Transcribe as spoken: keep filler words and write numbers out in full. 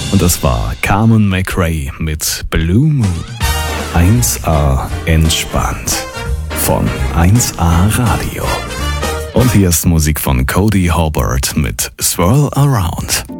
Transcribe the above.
Und das war Carmen McRae mit Blue Moon. eins A entspannt von eins A Radio. Und hier ist Musik von Cody Hobart mit Swirl Around.